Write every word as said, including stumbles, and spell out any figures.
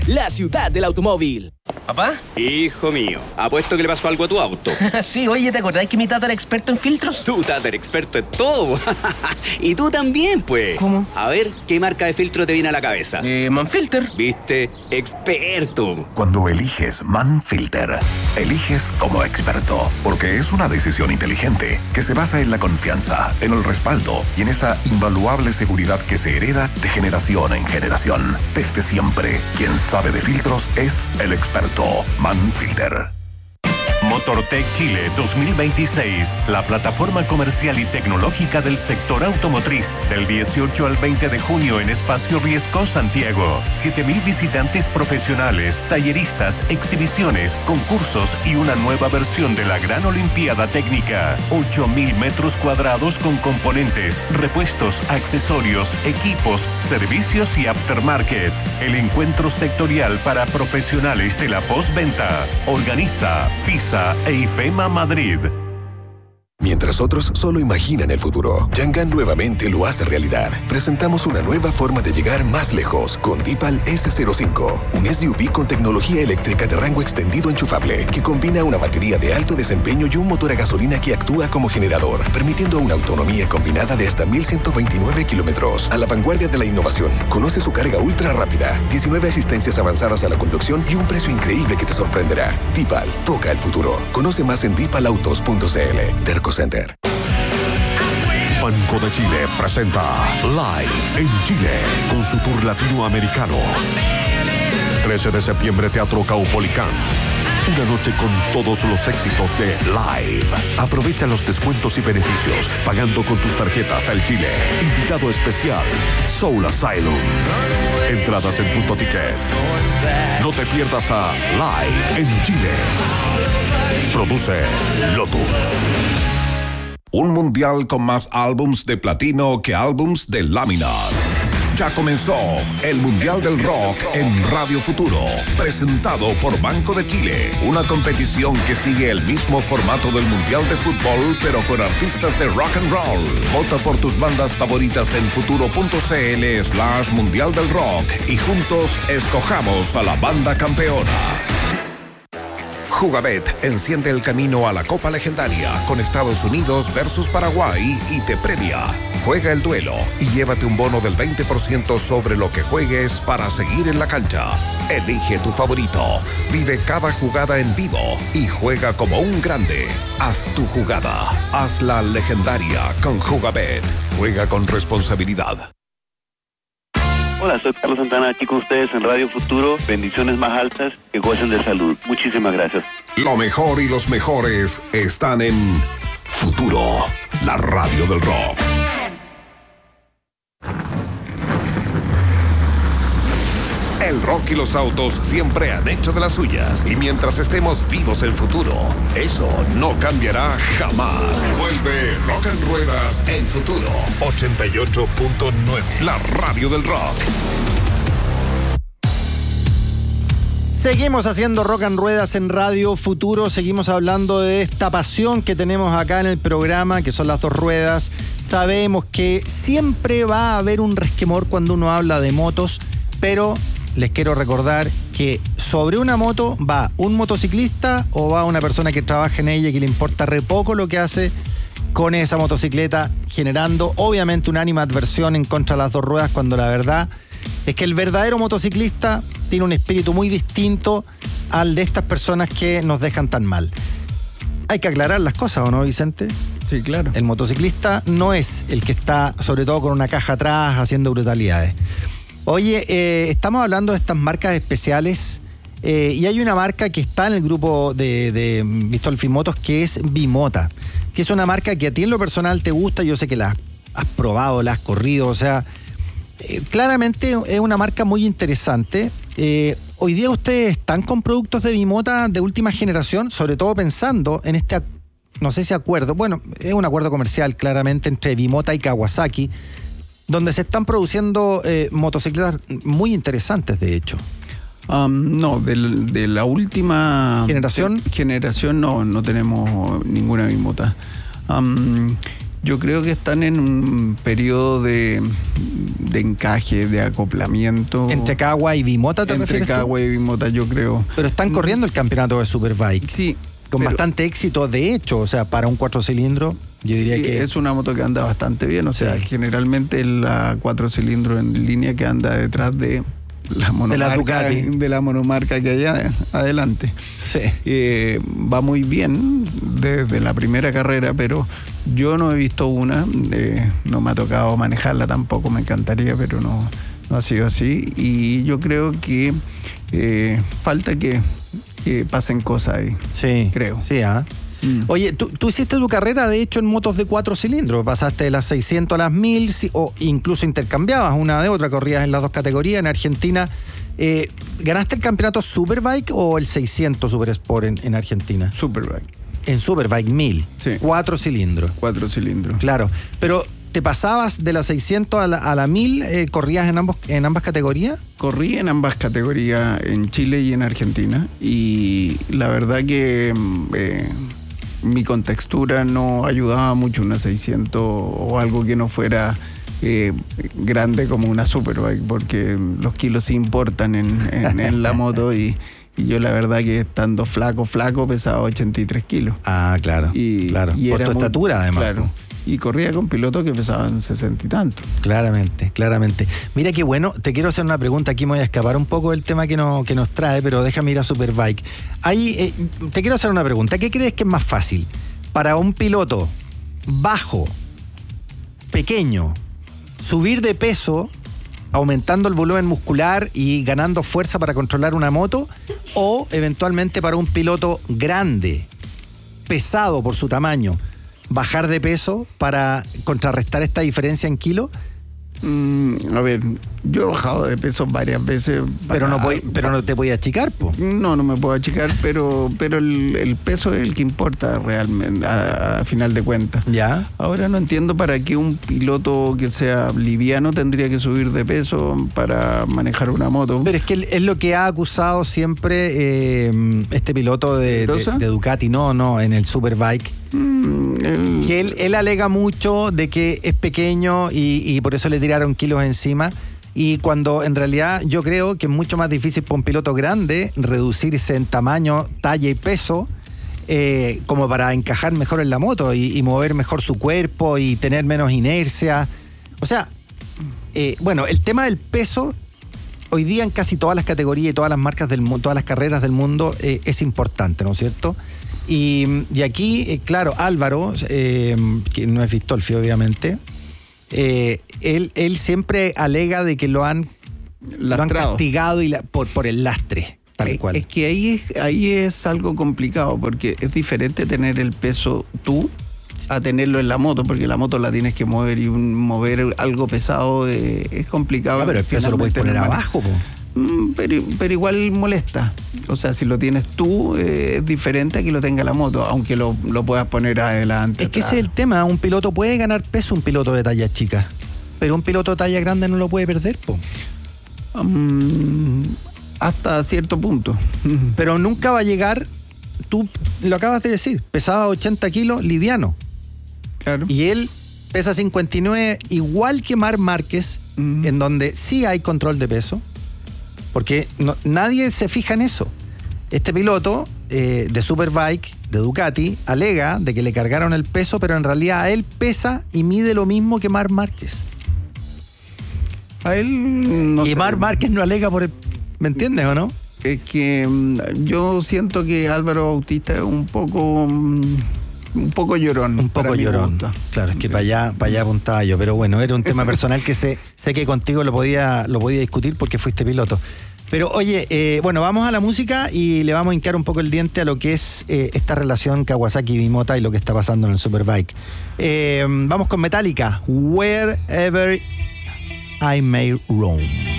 la ciudad del automóvil. ¿Papá? Hijo mío, apuesto que le pasó algo a tu auto. Sí, oye, ¿te acordás que mi tata era experto en filtros? Tu tata era experto en todo. Y tú también, pues. ¿Cómo? A ver, ¿qué marca de filtro te viene a la cabeza? Eh, Manfilter. ¿Viste? Experto. Cuando eliges Manfilter, eliges como experto, porque es una decisión inteligente que se basa en la confianza, en el respaldo y en esa invaluable seguridad que se hereda de generación en generación. Desde siempre, quien sabe de filtros es el experto Manfilter. Motortech Chile dos mil veintiséis, la plataforma comercial y tecnológica del sector automotriz. Del dieciocho al veinte de junio en Espacio Riesco, Santiago. siete mil visitantes profesionales, talleristas, exhibiciones, concursos y una nueva versión de la Gran Olimpiada Técnica. ocho mil metros cuadrados con componentes, repuestos, accesorios, equipos, servicios y aftermarket. El encuentro sectorial para profesionales de la postventa. Organiza FISA e IFEMA Madrid. Mientras otros solo imaginan el futuro, Yangan nuevamente lo hace realidad. Presentamos una nueva forma de llegar más lejos con Deepal ese cero cinco, un S U V con tecnología eléctrica de rango extendido enchufable que combina una batería de alto desempeño y un motor a gasolina que actúa como generador, permitiendo una autonomía combinada de hasta mil ciento veintinueve kilómetros. A la vanguardia de la innovación. Conoce su carga ultra rápida, diecinueve asistencias avanzadas a la conducción y un precio increíble que te sorprenderá. Deepal, toca el futuro. Conoce más en deepal autos punto c l. Terco Center. Banco de Chile presenta Live en Chile con su tour latinoamericano. trece de septiembre, Teatro Caupolicán. Una noche con todos los éxitos de Live. Aprovecha los descuentos y beneficios pagando con tus tarjetas del Chile. Invitado especial, Soul Asylum. Entradas en Punto Ticket. No te pierdas a Live en Chile. Produce Lotus. Un mundial con más álbums de platino que álbums de lámina. Ya comenzó el Mundial del Rock en Radio Futuro, presentado por Banco de Chile. Una competición que sigue el mismo formato del Mundial de Fútbol, pero con artistas de rock and roll. Vota por tus bandas favoritas en futuro punto c l slash Mundial del Rock y juntos escojamos a la banda campeona. Jugabet enciende el camino a la Copa Legendaria con Estados Unidos versus Paraguay y te premia. Juega el duelo y llévate un bono del veinte por ciento sobre lo que juegues para seguir en la cancha. Elige tu favorito, vive cada jugada en vivo y juega como un grande. Haz tu jugada, hazla legendaria con Jugabet. Juega con responsabilidad. Hola, soy Carlos Santana, aquí con ustedes en Radio Futuro. Bendiciones más altas, que gocen de salud. Muchísimas gracias. Lo mejor y los mejores están en Futuro, la radio del rock. El rock y los autos siempre han hecho de las suyas. Y mientras estemos vivos en Futuro, eso no cambiará jamás. Vuelve Rock en Ruedas en Futuro. ochenta y ocho punto nueve. La radio del rock. Seguimos haciendo Rock en Ruedas en Radio Futuro. Seguimos hablando de esta pasión que tenemos acá en el programa, que son las dos ruedas. Sabemos que siempre va a haber un resquemor cuando uno habla de motos, pero les quiero recordar que sobre una moto va un motociclista o va una persona que trabaja en ella y que le importa re poco lo que hace con esa motocicleta, generando obviamente una animadversión en contra de las dos ruedas, cuando la verdad es que el verdadero motociclista tiene un espíritu muy distinto al de estas personas que nos dejan tan mal. Hay que aclarar las cosas, ¿o no, Vicente? Sí, claro. El motociclista no es el que está, sobre todo con una caja atrás, haciendo brutalidades. Oye, eh, estamos hablando de estas marcas especiales eh, y hay una marca que está en el grupo de, de Bistolfi Motos, que es Bimota, que es una marca que a ti en lo personal te gusta. Yo sé que la has probado, la has corrido, o sea, eh, claramente es una marca muy interesante. Eh, hoy día ustedes están con productos de Bimota de última generación, sobre todo pensando en este, no sé si acuerdo, bueno, es un acuerdo comercial claramente entre Bimota y Kawasaki, donde se están produciendo eh, motocicletas muy interesantes, de hecho. Um, no, de, de la última generación generación no, no tenemos ninguna Bimota. Um, Yo creo que están en un periodo de, de encaje, de acoplamiento. ¿Entre Cagua y Bimota te refieres? Entre Cagua y Bimota, yo creo. Pero están corriendo el campeonato de Superbike. Sí. Con pero, bastante éxito, de hecho, o sea, para un cuatro cilindros, yo diría sí, que... es una moto que anda bastante bien, o sea, sí. generalmente la cuatro cilindros en línea que anda detrás de la monomarca, de la Ducati. De la monomarca que hay adelante. Sí. Eh, va muy bien desde la primera carrera, pero yo no he visto una, eh, no me ha tocado manejarla tampoco, me encantaría, pero no, no ha sido así. Y yo creo que eh, falta que... que pasen cosas ahí. Sí, creo. Sí, ¿ah? Mm. Oye, tú, tú hiciste tu carrera, de hecho, en motos de cuatro cilindros. Pasaste de las seiscientos a las mil, o incluso intercambiabas una de otra, corrías en las dos categorías. En Argentina, eh, ¿ganaste el campeonato Superbike o el seiscientos Super Sport en, en Argentina? Superbike. En Superbike mil. Sí. Cuatro cilindros. Cuatro cilindros. Claro, pero... ¿te pasabas de la seiscientos a la, a la mil? Eh, ¿Corrías en, ambos, en ambas categorías? Corrí en ambas categorías, en Chile y en Argentina. Y la verdad que eh, mi contextura no ayudaba mucho una seiscientos o algo que no fuera eh, grande como una Superbike, porque los kilos sí importan en, en, en la moto y... Y yo la verdad que estando flaco, flaco, pesaba ochenta y tres kilos. Ah, claro. Y, claro. y por era tu muy, estatura, además. Claro. Y corría con pilotos que pesaban sesenta y tanto. Claramente, claramente. Mira qué bueno, te quiero hacer una pregunta, aquí me voy a escapar un poco del tema que, no, que nos trae, pero déjame ir a Superbike. Ahí, eh, te quiero hacer una pregunta, ¿qué crees que es más fácil? Para un piloto bajo, pequeño, subir de peso, aumentando el volumen muscular y ganando fuerza para controlar una moto, o eventualmente para un piloto grande, pesado por su tamaño, bajar de peso para contrarrestar esta diferencia en kilos? Mm, a ver, yo he bajado de peso varias veces. Pero no, puede, pero no te podías achicar, po. No, no me puedo achicar, pero, pero el, el peso es el que importa realmente, a, a final de cuentas. Ya. Ahora no entiendo para qué un piloto que sea liviano tendría que subir de peso para manejar una moto. Pero es que es lo que ha acusado siempre eh, este piloto de, de, de Ducati, no, no, en el Superbike. Mm, el... Que él, él alega mucho de que es pequeño y, y por eso le tiraron kilos encima. Y cuando en realidad yo creo que es mucho más difícil para un piloto grande reducirse en tamaño, talla y peso, eh, como para encajar mejor en la moto y, y mover mejor su cuerpo y tener menos inercia. O sea, eh, bueno, el tema del peso hoy día en casi todas las categorías y todas las marcas del mundo, todas las carreras del mundo eh, es importante, ¿no es cierto? Y, y aquí, eh, claro, Álvaro, eh, que no es Vistolfi obviamente, Eh, él, él siempre alega de que lo han, lo han castigado y la, por, por el lastre, tal es, cual. Es que ahí es, ahí es algo complicado, porque es diferente tener el peso tú a tenerlo en la moto, porque la moto la tienes que mover y un, mover algo pesado eh, es complicado. Ah, pero el peso lo puedes poner abajo, po. Pero, pero igual molesta. O sea, si lo tienes tú, eh, es diferente a que lo tenga la moto, aunque lo, lo puedas poner adelante. Es que ese es el tema. Un piloto puede ganar peso, un piloto de talla chica, pero un piloto de talla grande no lo puede perder, po. Um, hasta cierto punto. Pero nunca va a llegar. Tú lo acabas de decir, pesaba ochenta kilos, liviano. Claro. Y él pesa cincuenta y nueve, igual que Marc Márquez, uh-huh. en donde sí hay control de peso. Porque no, nadie se fija en eso. Este piloto eh, de Superbike, de Ducati, alega de que le cargaron el peso, pero en realidad él pesa y mide lo mismo que Marc Márquez. A él no Y sé. Marc Márquez no alega por el... ¿Me entiendes o no? Es que um, yo siento que Álvaro Bautista es un poco... Um, un poco llorón. Un poco llorón. Claro, es que sí. para allá, para allá apuntaba yo. Pero bueno, era un tema personal que sé, sé que contigo lo podía, lo podía discutir porque fuiste piloto. Pero oye, eh, bueno, vamos a la música y le vamos a hincar un poco el diente a lo que es eh, esta relación Kawasaki-Bimota y lo que está pasando en el Superbike. Eh, vamos con Metallica, Wherever I May Roam.